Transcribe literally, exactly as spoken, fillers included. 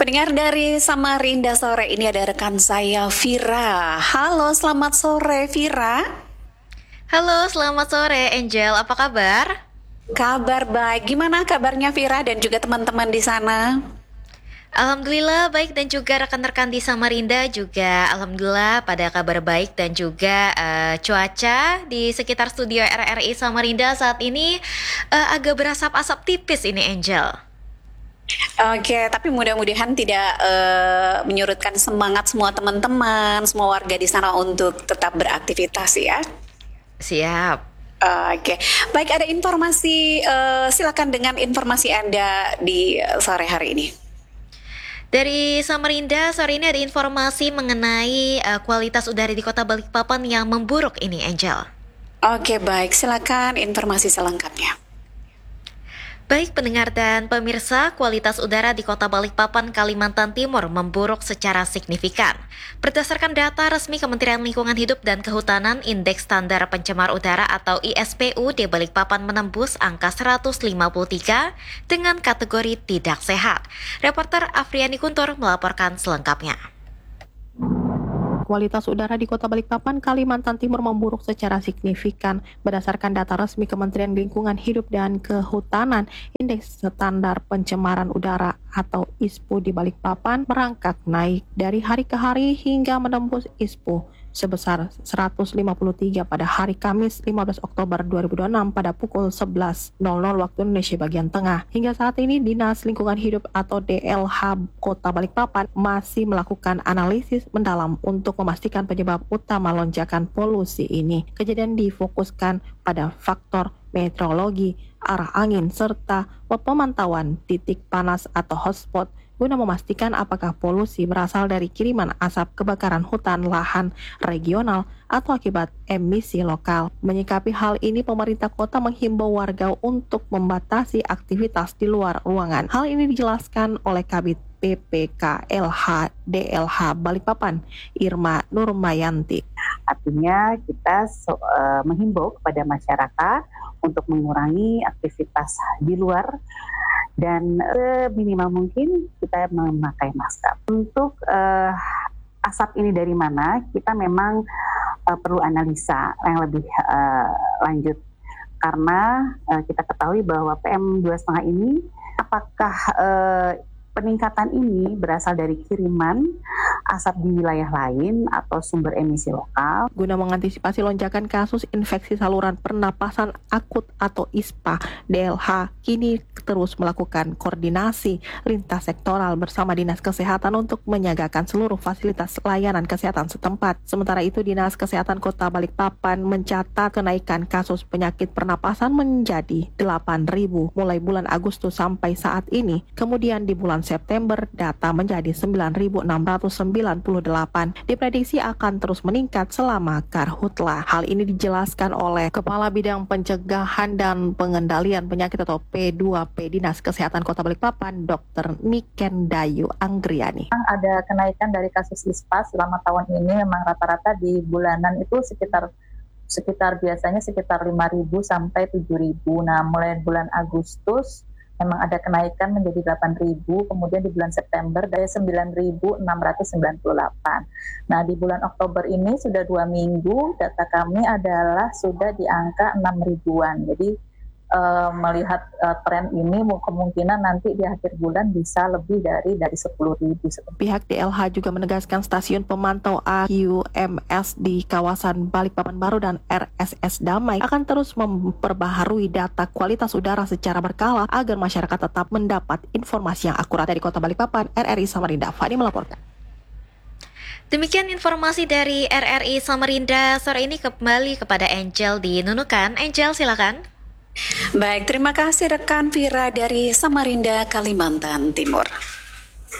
Pendengar dari Samarinda sore ini ada rekan saya Vira. Halo, selamat sore Vira. Halo, selamat sore Angel. Apa kabar? Kabar baik. Gimana kabarnya Vira dan juga teman-teman di sana? Alhamdulillah baik dan juga rekan-rekan di Samarinda juga alhamdulillah pada kabar baik dan juga eh, cuaca di sekitar studio R R I Samarinda saat ini eh, agak berasap-asap tipis ini Angel. Oke, tapi mudah-mudahan tidak eh, menyurutkan semangat semua teman-teman, semua warga di sana untuk tetap beraktivitas ya. Siap. Oke, baik, ada informasi, eh, silakan dengan informasi Anda di eh, sore hari ini. Dari Samarinda sore ini ada informasi mengenai eh, kualitas udara di Kota Balikpapan yang memburuk ini Angel. Oke, baik, silakan informasi selengkapnya. Baik pendengar dan pemirsa, kualitas udara di Kota Balikpapan, Kalimantan Timur memburuk secara signifikan. Berdasarkan data resmi Kementerian Lingkungan Hidup dan Kehutanan, Indeks Standar Pencemar Udara atau I S P U di Balikpapan menembus angka seratus lima puluh tiga dengan kategori tidak sehat. Reporter Afriani Kuntur melaporkan selengkapnya. Kualitas udara di Kota Balikpapan, Kalimantan Timur memburuk secara signifikan. Berdasarkan data resmi Kementerian Lingkungan Hidup dan Kehutanan, Indeks Standar Pencemaran Udara atau I S P U di Balikpapan merangkak naik dari hari ke hari hingga menembus I S P U sebesar seratus lima puluh tiga pada hari Kamis lima belas Oktober dua ribu dua puluh enam pada pukul sebelas waktu Indonesia bagian tengah. Hingga saat ini Dinas Lingkungan Hidup atau D L H Kota Balikpapan masih melakukan analisis mendalam untuk memastikan penyebab utama lonjakan polusi ini. Kejadian difokuskan pada faktor meteorologi, arah angin, serta pemantauan titik panas atau hotspot guna memastikan apakah polusi berasal dari kiriman asap kebakaran hutan lahan regional atau akibat emisi lokal. Menyikapi hal ini, pemerintah kota menghimbau warga untuk membatasi aktivitas di luar ruangan. Hal ini dijelaskan oleh Kabid P P K L H D L H Balikpapan, Irma Nurmayanti. Artinya kita so, uh, menghimbau kepada masyarakat untuk mengurangi aktivitas di luar dan seminimal mungkin kita memakai masker. Untuk uh, asap ini dari mana, kita memang uh, perlu analisa yang lebih uh, lanjut karena uh, kita ketahui bahwa P M dua koma lima ini apakah uh, peningkatan ini berasal dari kiriman asap di wilayah lain atau sumber emisi lokal. Guna mengantisipasi lonjakan kasus infeksi saluran pernapasan akut atau I S P A, D L H kini terus melakukan koordinasi lintas sektoral bersama Dinas Kesehatan untuk menyiagakan seluruh fasilitas layanan kesehatan setempat. Sementara itu, Dinas Kesehatan Kota Balikpapan mencatat kenaikan kasus penyakit pernapasan menjadi delapan ribu mulai bulan Agustus sampai saat ini. Kemudian di bulan September data menjadi sembilan ribu enam ratus sembilan puluh delapan. Diprediksi akan terus meningkat selama Karhutla. Hal ini dijelaskan oleh Kepala Bidang Pencegahan dan Pengendalian Penyakit atau P dua P Dinas Kesehatan Kota Balikpapan, Dokter Niken Dayu Anggriani. Ada kenaikan dari kasus I S P A selama tahun ini, memang rata-rata di bulanan itu sekitar sekitar biasanya sekitar lima ribu sampai tujuh ribu. Nah, mulai bulan Agustus memang ada kenaikan menjadi delapan ribu, kemudian di bulan September dari sembilan ribu enam ratus sembilan puluh delapan. Nah, di bulan Oktober ini sudah dua minggu, data kami adalah sudah di angka enam ribuan. Jadi uh, melihat uh, tren ini kemungkinan nanti di akhir bulan bisa lebih dari dari sepuluh ribu. Pihak D L H juga menegaskan stasiun pemantau A Q M S di kawasan Balikpapan Baru dan R S S Damai akan terus memperbaharui data kualitas udara secara berkala agar masyarakat tetap mendapat informasi yang akurat. Dari Kota Balikpapan, R R I Samarinda, Fani melaporkan. Demikian informasi dari R R I Samarinda sore ini. Kembali kepada Angel di Nunukan. Angel, silakan. Baik, terima kasih rekan Vira dari Samarinda, Kalimantan Timur.